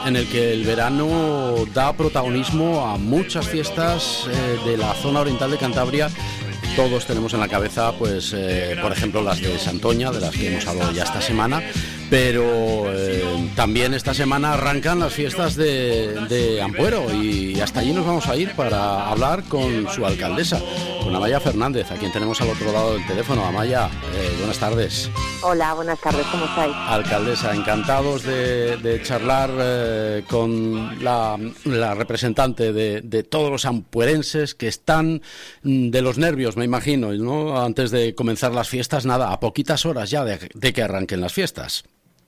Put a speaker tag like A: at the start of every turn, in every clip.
A: en el que el verano da protagonismo a muchas fiestas de la zona oriental de Cantabria. Todos tenemos en la cabeza, pues, por ejemplo, las de Santoña, de las que hemos hablado ya esta semana, pero también esta semana arrancan las fiestas de Ampuero y hasta allí nos vamos a ir para hablar con su alcaldesa, con Amaya Fernández, a quien tenemos al otro lado del teléfono. Amaya, buenas tardes.
B: Hola, buenas tardes, ¿cómo estáis?
A: Alcaldesa, encantados de charlar con la representante de todos los ampuerenses que están de los nervios, me imagino, ¿no? Antes de comenzar las fiestas, nada, a poquitas horas ya de que arranquen las fiestas.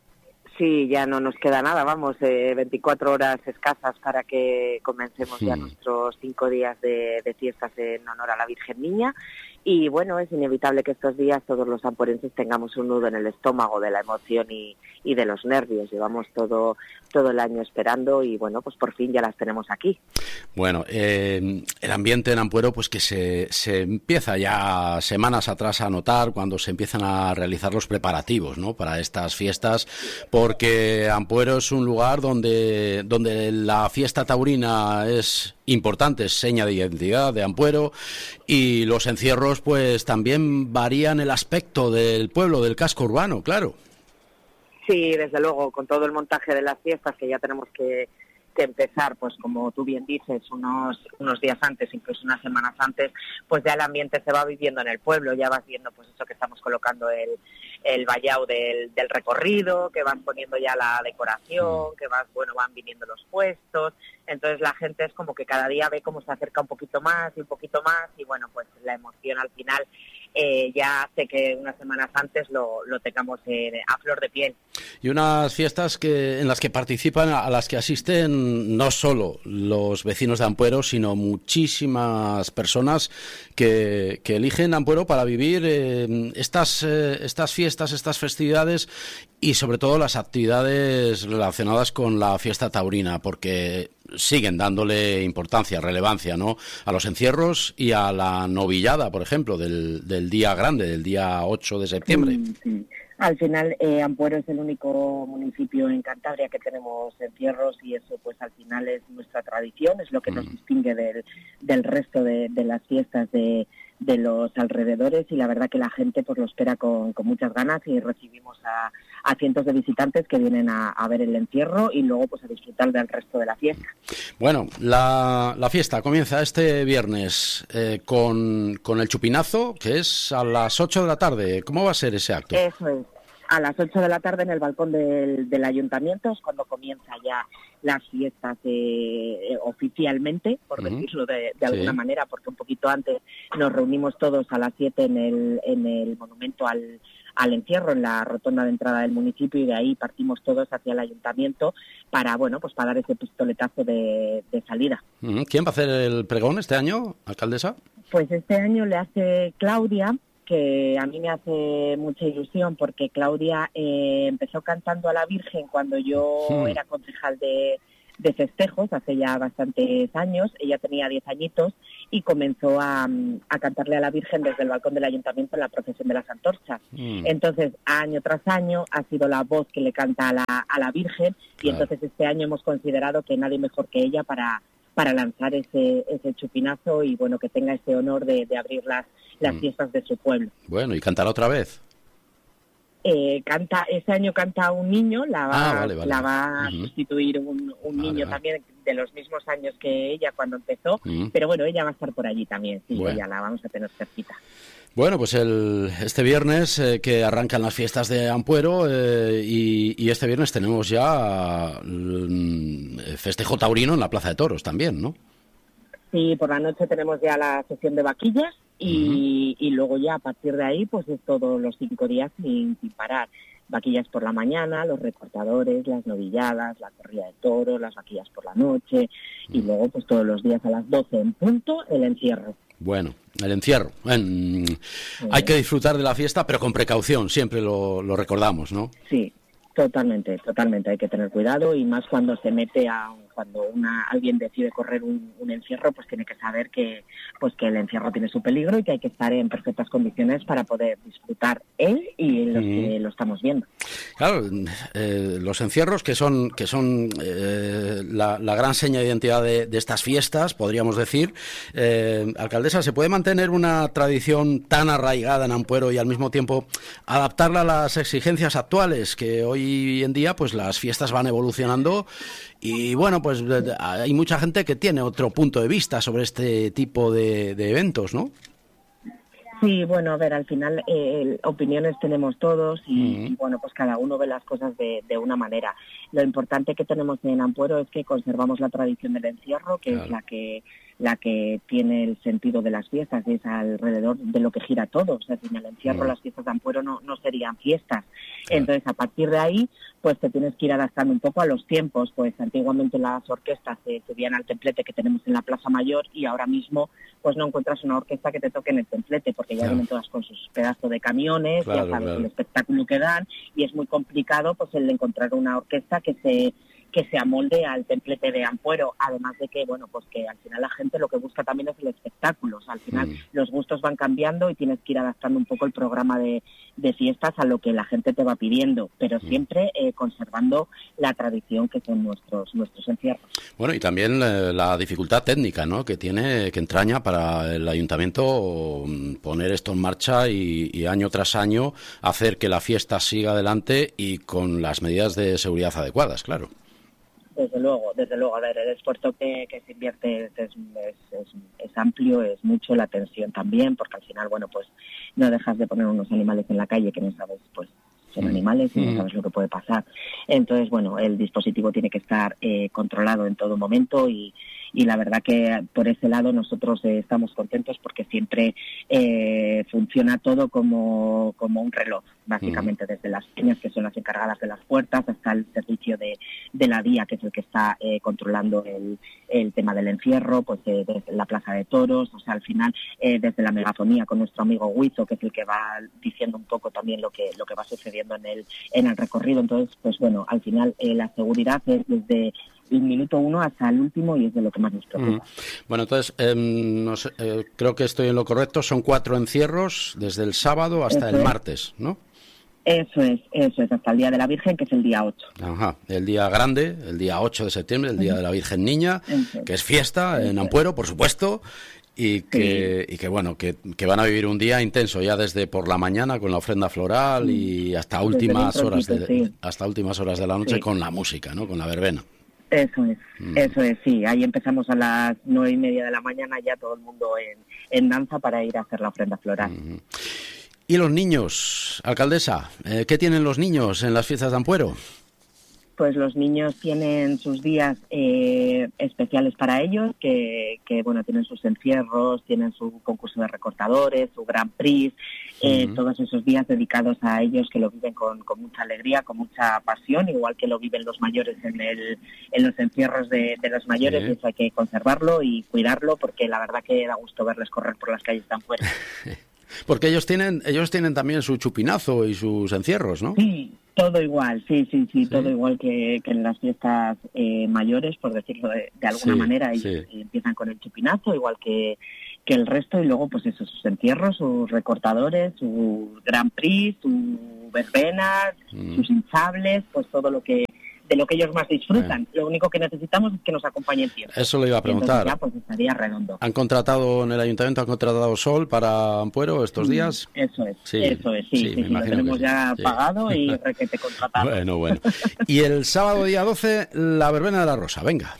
B: Sí, ya no nos queda nada, vamos, 24 horas escasas para que comencemos ya nuestros 5 días de fiestas en honor a la Virgen Niña. Y bueno, es inevitable que estos días todos los ampuerenses tengamos un nudo en el estómago de la emoción y de los nervios. Llevamos todo el año esperando y bueno, pues por fin ya las tenemos aquí.
A: Bueno, el ambiente en Ampuero, pues que se empieza ya semanas atrás a notar cuando se empiezan a realizar los preparativos, ¿no?, para estas fiestas, porque Ampuero es un lugar donde la fiesta taurina es importante, es seña de identidad de Ampuero, y los encierros pues también varían el aspecto del pueblo, del casco urbano, claro.
B: Sí, desde luego, con todo el montaje de las fiestas que ya tenemos que empezar, pues como tú bien dices, unos días antes, incluso unas semanas antes, pues ya el ambiente se va viviendo en el pueblo, ya vas viendo pues eso que estamos colocando el vallado del recorrido, que van poniendo ya la decoración, que van viniendo los puestos, entonces la gente es como que cada día ve cómo se acerca un poquito más, y bueno, pues la emoción al final ya hace que unas semanas antes lo tengamos a flor de piel.
A: Y unas fiestas en las que participan, a las que asisten no solo los vecinos de Ampuero, sino muchísimas personas que eligen Ampuero para vivir estas fiestas, estas festividades y sobre todo las actividades relacionadas con la fiesta taurina, porque siguen dándole importancia, relevancia, ¿no?, a los encierros y a la novillada, por ejemplo, del día grande, del día 8 de septiembre.
B: Sí. Al final, Ampuero es el único municipio en Cantabria que tenemos encierros y eso, pues al final es nuestra tradición, es lo que nos distingue del resto de las fiestas de los alrededores, y la verdad que la gente pues lo espera con muchas ganas, y recibimos a cientos de visitantes que vienen a ver el encierro y luego pues a disfrutar del resto de la fiesta. Bueno,
A: la fiesta comienza este viernes con el chupinazo, que es a las 8 de la tarde. ¿Cómo va a ser ese acto?
B: Eso es. A las 8 de la tarde en el balcón del ayuntamiento es cuando comienza ya las fiestas oficialmente, por decirlo de alguna manera, porque un poquito antes nos reunimos todos a las 7 en el monumento al encierro, en la rotonda de entrada del municipio, y de ahí partimos todos hacia el ayuntamiento para dar ese pistoletazo de salida.
A: ¿Quién va a hacer el pregón este año, alcaldesa?
B: Pues este año le hace Claudia, que a mí me hace mucha ilusión, porque Claudia empezó cantando a la Virgen cuando yo era concejal de festejos, hace ya bastantes años. Ella tenía 10 añitos y comenzó a cantarle a la Virgen desde el balcón del ayuntamiento en la procesión de las antorchas. Entonces, año tras año ha sido la voz que le canta a la Virgen, y entonces este año hemos considerado que nadie mejor que ella para lanzar ese chupinazo y bueno, que tenga ese honor de abrir las fiestas de su pueblo.
A: Bueno, ¿y cantará otra vez?
B: Este año canta un niño, la va a sustituir un niño también de los mismos años que ella cuando empezó, pero bueno, ella va a estar por allí también, sí, ella la vamos a tener cerquita. Bueno, pues
A: este viernes que arrancan las fiestas de Ampuero y este viernes tenemos ya festejo taurino en la Plaza de Toros también, ¿no?
B: Sí, por la noche tenemos ya la sesión de vaquillas y luego ya a partir de ahí pues es todos los 5 días sin parar. Vaquillas por la mañana, los recortadores, las novilladas, la corrida de toros, las vaquillas por la noche y luego pues todos los días a las 12 en punto el encierro.
A: Bueno, el encierro. Hay que disfrutar de la fiesta, pero con precaución, siempre lo recordamos, ¿no?
B: Sí, totalmente. Hay que tener cuidado, y más cuando se mete a un cuando alguien decide correr un encierro, pues tiene que saber que el encierro tiene su peligro y que hay que estar en perfectas condiciones para poder disfrutar él y los que lo estamos viendo.
A: Claro, los encierros que son la gran seña de identidad de estas fiestas, podríamos decir. Alcaldesa, ¿se puede mantener una tradición tan arraigada en Ampuero y al mismo tiempo adaptarla a las exigencias actuales, que hoy en día pues las fiestas van evolucionando y bueno, pues hay mucha gente que tiene otro punto de vista sobre este tipo de eventos, ¿no?
B: Sí, bueno, a ver, al final opiniones tenemos todos y bueno, pues cada uno ve las cosas de una manera. Lo importante que tenemos en Ampuero es que conservamos la tradición del encierro, que claro, es la que tiene el sentido de las fiestas y es alrededor de lo que gira todo. O sea, sin el encierro las fiestas de Ampuero no serían fiestas. Claro. Entonces, a partir de ahí, pues te tienes que ir adaptando un poco a los tiempos. Pues antiguamente las orquestas se subían al templete que tenemos en la Plaza Mayor y ahora mismo pues no encuentras una orquesta que te toque en el templete porque ya vienen todas con sus pedazos de camiones, ya sabes el espectáculo que dan y es muy complicado pues el de encontrar una orquesta que se amolde al templete de Ampuero, además de que, bueno, pues que al final la gente lo que busca también es el espectáculo, o sea, al final los gustos van cambiando y tienes que ir adaptando un poco el programa de fiestas a lo que la gente te va pidiendo, pero siempre conservando la tradición que son nuestros encierros.
A: Bueno, y también la dificultad técnica, ¿no?, que entraña para el ayuntamiento poner esto en marcha y año tras año hacer que la fiesta siga adelante y con las medidas de seguridad adecuadas, claro.
B: Desde luego, a ver, el esfuerzo que se invierte es amplio, es mucho, la tensión también, porque al final, bueno, pues no dejas de poner unos animales en la calle que no sabes, pues son animales y no sabes lo que puede pasar. Entonces, bueno, el dispositivo tiene que estar controlado en todo momento y la verdad que por ese lado nosotros estamos contentos porque siempre funciona todo como un reloj, básicamente desde las peñas que son las encargadas de las puertas hasta el servicio de la DIA, que es el que está controlando el tema del encierro, pues desde la Plaza de Toros, o sea, al final desde la megafonía con nuestro amigo Huizo, que es el que va diciendo un poco también lo que va sucediendo en el recorrido. Entonces, pues bueno, al final la seguridad es desde el minuto 1 hasta el último y es de lo que más nos preocupa.
A: Bueno, entonces, no sé, creo que estoy en lo correcto, son 4 encierros desde el sábado hasta el martes, ¿no?
B: Eso es, hasta el Día de la Virgen, que es el día 8.
A: Ajá, el día grande, el día 8 de septiembre, el Día de la Virgen Niña, que es fiesta en Ampuero, por supuesto, y que bueno, que van a vivir un día intenso ya desde por la mañana con la ofrenda floral y hasta últimas horas de la noche con la música, ¿no?, con la verbena.
B: Eso es, sí. Ahí empezamos a las 9:30 de la mañana, ya todo el mundo en danza para ir a hacer la ofrenda floral.
A: ¿Y los niños, alcaldesa? ¿Qué tienen los niños en las fiestas de Ampuero?
B: Pues los niños tienen sus días especiales para ellos, que bueno, tienen sus encierros, tienen su concurso de recortadores, su Grand Prix, todos esos días dedicados a ellos que lo viven con mucha alegría, con mucha pasión, igual que lo viven los mayores en los encierros de los mayores, y eso hay que conservarlo y cuidarlo, porque la verdad que da gusto verles correr por las calles de Ampuero.
A: Porque ellos tienen también su chupinazo y sus encierros, ¿no?
B: Sí, todo igual, sí, todo igual que en las fiestas mayores, por decirlo de alguna manera. Ellos empiezan con el chupinazo, igual que el resto, y luego pues eso, sus encierros, sus recortadores, su Grand Prix, su verbena, sus hinchables, pues todo lo que ellos más disfrutan. Lo único que necesitamos es que nos acompañe el tiempo.
A: Eso le iba a preguntar.
B: Entonces ya pues estaría redondo.
A: ¿Han contratado en el ayuntamiento, han contratado sol para Ampuero estos días?
B: Eso es, sí, lo tenemos ya pagado y requete contratado.
A: Bueno. Y el sábado día 12, la verbena de la Rosa, venga.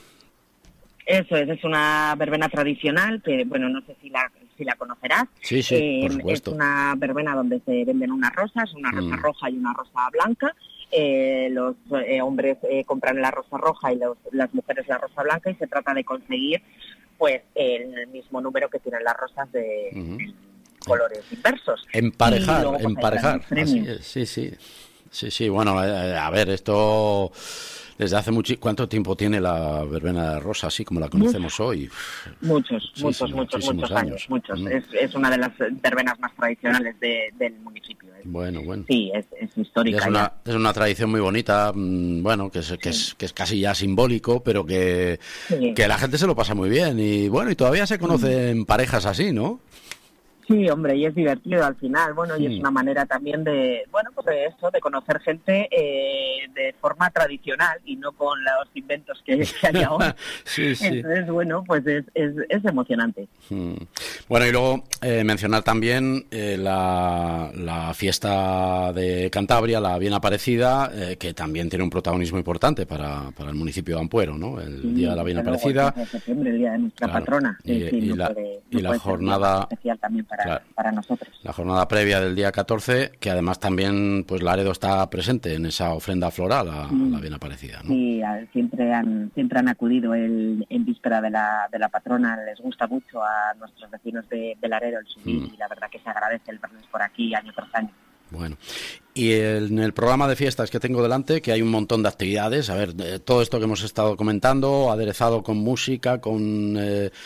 B: Eso es una verbena tradicional que, bueno, no sé si la conocerás.
A: Sí, por supuesto.
B: Es una verbena donde se venden unas rosas, una rosa roja y una rosa blanca. Los hombres compran la rosa roja y las mujeres la rosa blanca, y se trata de conseguir pues el mismo número que tienen las rosas de colores inversos.
A: Emparejar.
B: Luego, pues,
A: Así es, sí. Bueno, a ver, esto Desde hace mucho. ¿Cuánto tiempo tiene la verbena de Rosa, así como la conocemos hoy?
B: Muchos años. Es una de las verbenas más tradicionales del municipio.
A: Bueno.
B: Sí, es histórica.
A: Es una tradición muy bonita, bueno, que es casi ya simbólico, pero que la gente se lo pasa muy bien. Y bueno, y todavía se conocen parejas así, ¿no?
B: Sí, hombre, y es divertido al final, bueno, y es una manera también de conocer gente de forma tradicional y no con los inventos que hay ahora.
A: Sí.
B: Entonces, bueno, pues es emocionante.
A: Bueno, y luego mencionar también la fiesta de Cantabria, la bien aparecida, que también tiene un protagonismo importante para el municipio de Ampuero, ¿no? El Día de la Bien Aparecida.
B: El 15 de septiembre, el día de nuestra patrona.
A: Y la jornada
B: especial también para nosotros.
A: La jornada previa del día 14, que además también pues Laredo está presente en esa ofrenda floral a la bien aparecida, ¿no?
B: Sí, siempre han acudido en víspera de la patrona. Les gusta mucho a nuestros vecinos de Laredo el subir y la verdad que se agradece el verles por aquí año tras año.
A: Bueno, y en el programa de fiestas que tengo delante, que hay un montón de actividades, a ver, todo esto que hemos estado comentando, aderezado con música, con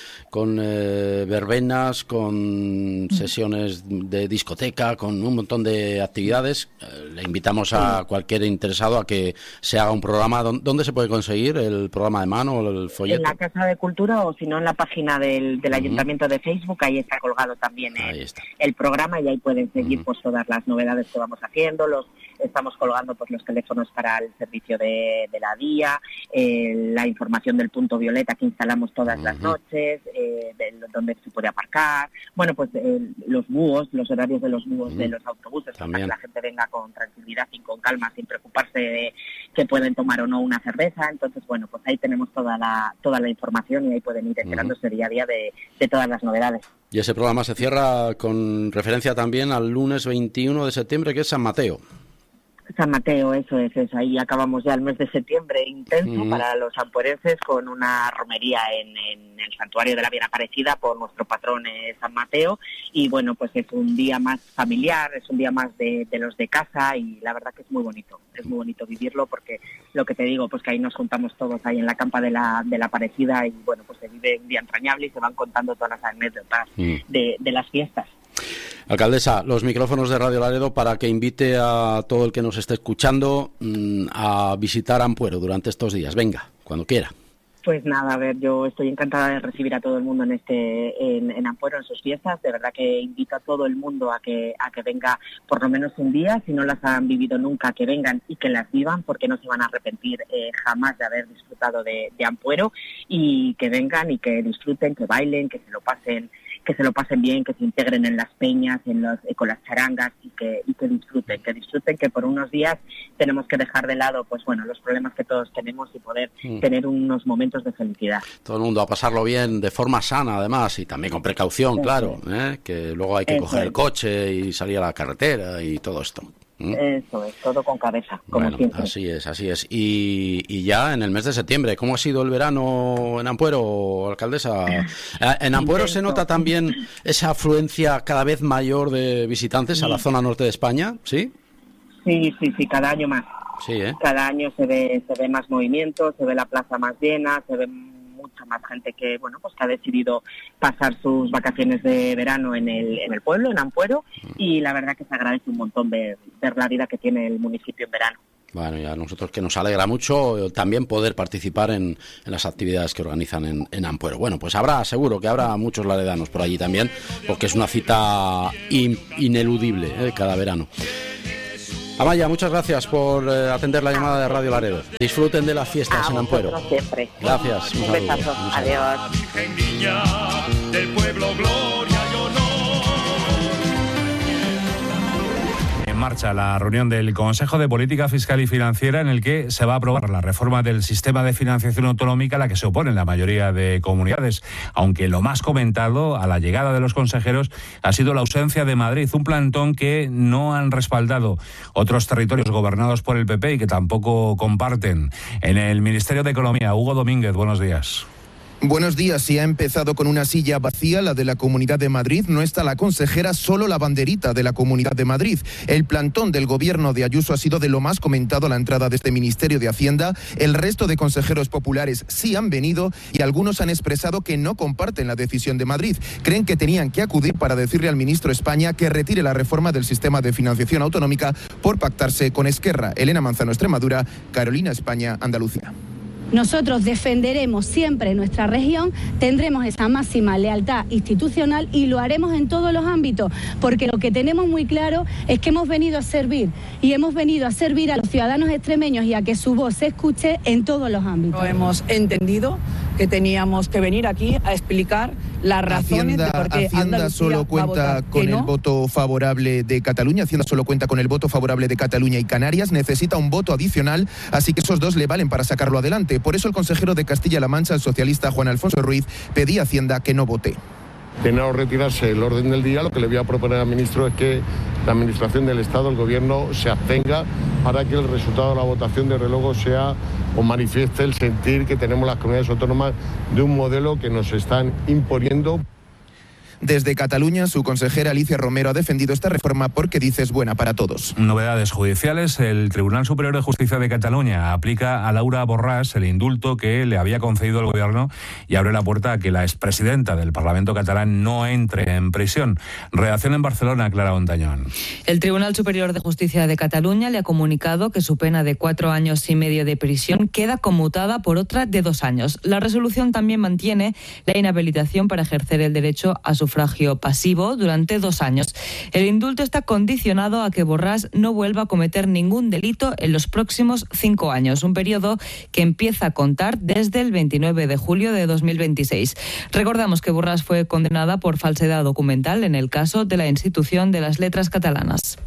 A: verbenas, con sesiones de discoteca, con un montón de actividades. Le invitamos a cualquier interesado a que se haga un programa. ¿Dónde se puede conseguir el programa de mano o el folleto?
B: En la Casa de Cultura o si no en la página del Ayuntamiento de Facebook, ahí está colgado también el programa y ahí pueden seguir pues todas las novedades que vamos haciendo. Estamos colgando pues los teléfonos para el servicio de la DIA, la información del punto violeta que instalamos todas las noches, donde se puede aparcar, bueno pues los búhos, los horarios de los búhos de los autobuses, para que la gente venga con tranquilidad y con calma, sin preocuparse de que pueden tomar o no una cerveza. Entonces bueno, pues ahí tenemos toda la información y ahí pueden ir enterándose día a día de todas las novedades.
A: Y ese programa se cierra con referencia también al lunes 21 de septiembre, que es San Mateo.
B: San Mateo, eso es. Ahí acabamos ya el mes de septiembre intenso para los ampuerenses con una romería en el Santuario de la Bien Aparecida por nuestro patrón San Mateo. Y bueno, pues es un día más familiar, es un día más de los de casa y la verdad que es muy bonito. Es muy bonito vivirlo porque lo que te digo, pues que ahí nos juntamos todos ahí en la campa de la Aparecida y bueno, pues se vive un día entrañable y se van contando todas las anécdotas de las fiestas.
A: Alcaldesa, los micrófonos de Radio Laredo para que invite a todo el que nos esté escuchando a visitar Ampuero durante estos días. Venga, cuando quiera.
B: Pues nada, a ver, yo estoy encantada de recibir a todo el mundo en Ampuero, en sus fiestas. De verdad que invito a todo el mundo a que venga por lo menos un día. Si no las han vivido nunca, que vengan y que las vivan, porque no se van a arrepentir jamás de haber disfrutado de Ampuero. Y que vengan y que disfruten, que bailen, que se lo pasen bien, que se integren en las peñas, con las charangas y que disfruten, que por unos días tenemos que dejar de lado pues bueno, los problemas que todos tenemos y poder tener unos momentos de felicidad.
A: Todo el mundo a pasarlo bien, de forma sana además y también con precaución, claro, que luego hay que coger el coche y salir a la carretera y todo esto.
B: Eso es, todo con cabeza, como siempre.
A: Así es. Y ya en el mes de septiembre, ¿cómo ha sido el verano en Ampuero, alcaldesa? ¿En Ampuero se nota también esa afluencia cada vez mayor de visitantes a la zona norte de España? ¿Sí?
B: Sí, cada año más.
A: Sí,
B: Cada año se ve más movimiento, se ve la plaza más llena, se ve mucha más gente que bueno pues que ha decidido pasar sus vacaciones de verano en el pueblo, en Ampuero, y la verdad que se agradece un montón ver la vida que tiene el municipio en verano.
A: Bueno, y a nosotros que nos alegra mucho también poder participar en las actividades que organizan en Ampuero. Bueno, pues seguro que habrá muchos laredanos por allí también, porque es una cita ineludible cada verano. Amaya, muchas gracias por atender la llamada de Radio Laredo. Disfruten de las fiestas en Ampuero.
B: Siempre.
A: Gracias.
B: Un besazo. Adiós.
C: Del pueblo, gloria y honor. En marcha la reunión del Consejo de Política Fiscal y Financiera en el que se va a aprobar la reforma del sistema de financiación autonómica a la que se oponen la mayoría de comunidades, aunque lo más comentado a la llegada de los consejeros ha sido la ausencia de Madrid, un plantón que no han respaldado otros territorios gobernados por el PP y que tampoco comparten. En el Ministerio de Economía, Hugo Domínguez, buenos días.
D: Buenos días. Si ha empezado con una silla vacía, la de la Comunidad de Madrid, no está la consejera, solo la banderita de la Comunidad de Madrid. El plantón del gobierno de Ayuso ha sido de lo más comentado a la entrada de este Ministerio de Hacienda. El resto de consejeros populares sí han venido y algunos han expresado que no comparten la decisión de Madrid. Creen que tenían que acudir para decirle al ministro España que retire la reforma del sistema de financiación autonómica por pactarse con Esquerra. Elena Manzano, Extremadura; Carolina, España, Andalucía.
E: Nosotros defenderemos siempre nuestra región, tendremos esa máxima lealtad institucional y lo haremos en todos los ámbitos, porque lo que tenemos muy claro es que hemos venido a servir y hemos venido a servir a los ciudadanos extremeños y a que su voz se escuche en todos los ámbitos.
F: Hemos entendido que teníamos que venir aquí a explicar las razones de por qué
D: Hacienda solo cuenta con el voto favorable de Cataluña. Hacienda solo cuenta con el voto favorable de Cataluña y Canarias. Necesita un voto adicional, así que esos dos le valen para sacarlo adelante. Por eso el consejero de Castilla-La Mancha, el socialista Juan Alfonso Ruiz, pedía a Hacienda que no vote.
G: De no retirarse el orden del día, lo que le voy a proponer al ministro es que la Administración del Estado, el Gobierno, se abstenga para que el resultado de la votación de luego sea o manifieste el sentir que tenemos las comunidades autónomas de un modelo que nos están imponiendo.
D: Desde Cataluña, su consejera Alicia Romero ha defendido esta reforma porque dice es buena para todos.
C: Novedades judiciales. El Tribunal Superior de Justicia de Cataluña aplica a Laura Borràs el indulto que le había concedido el Gobierno y abre la puerta a que la expresidenta del Parlamento catalán no entre en prisión. Redacción en Barcelona, Clara Ontañón.
H: El Tribunal Superior de Justicia de Cataluña le ha comunicado que su pena de 4 años y medio de prisión queda conmutada por otra de 2 años. La resolución también mantiene la inhabilitación para ejercer el derecho a sufragio pasivo durante 2 años. El indulto está condicionado a que Borràs no vuelva a cometer ningún delito en los próximos 5 años, un periodo que empieza a contar desde el 29 de julio de 2026. Recordamos que Borràs fue condenada por falsedad documental en el caso de la Institución de las Letras Catalanas.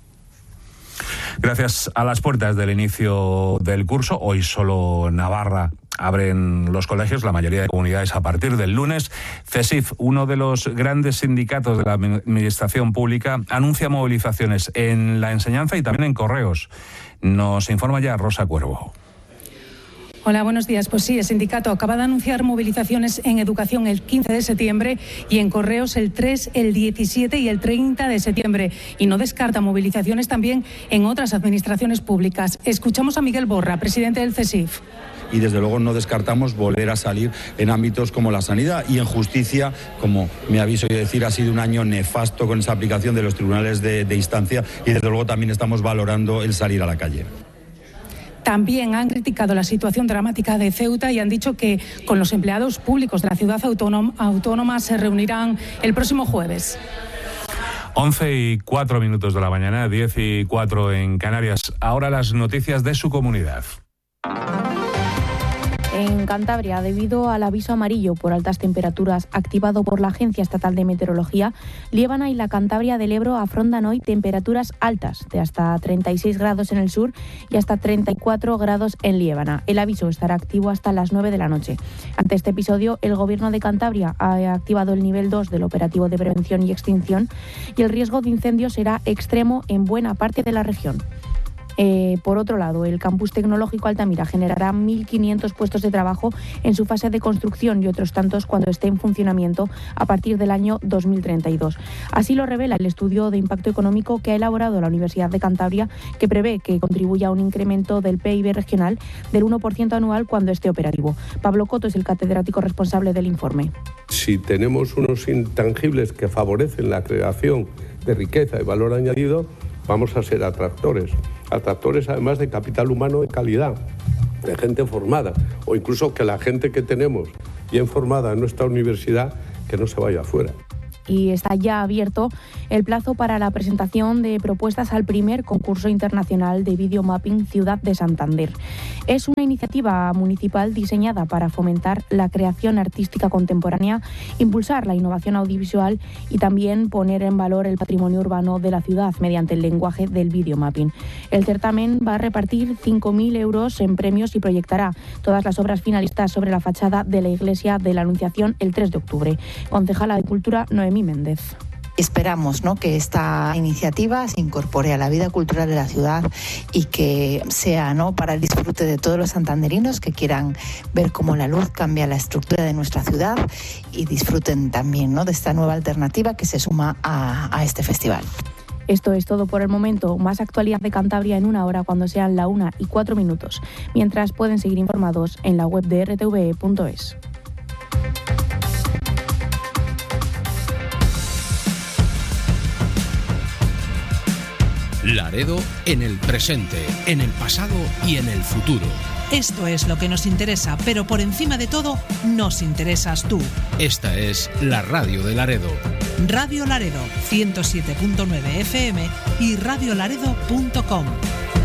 C: Gracias a las puertas del inicio del curso, hoy solo Navarra abren los colegios, la mayoría de comunidades a partir del lunes. CESIF, uno de los grandes sindicatos de la administración pública, anuncia movilizaciones en la enseñanza y también en correos. Nos informa ya Rosa Cuervo.
I: Hola, buenos días. Pues sí, el sindicato acaba de anunciar movilizaciones en educación el 15 de septiembre y en correos el 3, el 17 y el 30 de septiembre. Y no descarta movilizaciones también en otras administraciones públicas. Escuchamos a Miguel Borra, presidente del CESIF.
J: Y desde luego no descartamos volver a salir en ámbitos como la sanidad y en justicia, como me aviso y decir, ha sido un año nefasto con esa aplicación de los tribunales de instancia y desde luego también estamos valorando el salir a la calle.
I: También han criticado la situación dramática de Ceuta y han dicho que con los empleados públicos de la ciudad autónoma se reunirán el próximo jueves.
C: 11:04 de la mañana, 10:04 en Canarias. Ahora las noticias de su comunidad.
K: En Cantabria, debido al aviso amarillo por altas temperaturas activado por la Agencia Estatal de Meteorología, Liébana y la Cantabria del Ebro afrontan hoy temperaturas altas de hasta 36 grados en el sur y hasta 34 grados en Liébana. El aviso estará activo hasta las 9 de la noche. Ante este episodio, el Gobierno de Cantabria ha activado el nivel 2 del operativo de prevención y extinción y el riesgo de incendio será extremo en buena parte de la región. Por otro lado, el campus tecnológico Altamira generará 1.500 puestos de trabajo en su fase de construcción y otros tantos cuando esté en funcionamiento a partir del año 2032. Así lo revela el estudio de impacto económico que ha elaborado la Universidad de Cantabria, que prevé que contribuya a un incremento del PIB regional del 1% anual cuando esté operativo. Pablo Coto es el catedrático responsable del informe.
G: Si tenemos unos intangibles que favorecen la creación de riqueza y valor añadido, vamos a ser atractores además de capital humano de calidad, de gente formada, o incluso que la gente que tenemos bien formada en nuestra universidad, que no se vaya afuera.
K: Y está ya abierto el plazo para la presentación de propuestas al primer concurso internacional de videomapping Ciudad de Santander. Es una iniciativa municipal diseñada para fomentar la creación artística contemporánea, impulsar la innovación audiovisual y también poner en valor el patrimonio urbano de la ciudad mediante el lenguaje del videomapping. El certamen va a repartir 5.000 euros en premios y proyectará todas las obras finalistas sobre la fachada de la Iglesia de la Anunciación el 3 de octubre. Concejala de Cultura, Noemí Méndez.
L: Esperamos, ¿no?, que esta iniciativa se incorpore a la vida cultural de la ciudad y que sea, ¿no?, para el disfrute de todos los santanderinos que quieran ver cómo la luz cambia la estructura de nuestra ciudad y disfruten también, ¿no?, de esta nueva alternativa que se suma a este festival.
K: Esto es todo por el momento. Más actualidad de Cantabria en una hora cuando sean la 1:04. Mientras, pueden seguir informados en la web de rtve.es.
M: Laredo en el presente, en el pasado y en el futuro.
N: Esto es lo que nos interesa, pero por encima de todo, nos interesas tú.
M: Esta es la radio de Laredo.
N: Radio Laredo, 107.9 FM y radiolaredo.com.